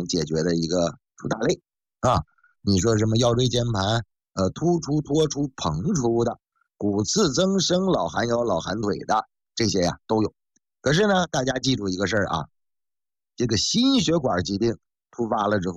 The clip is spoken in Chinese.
解决的一个主打类啊。你说什么腰椎间盘突出、脱出、膨出的，骨刺增生、老寒腰、老寒腿的，这些呀都有。可是呢，大家记住一个事儿啊，这个心血管疾病突发了之后，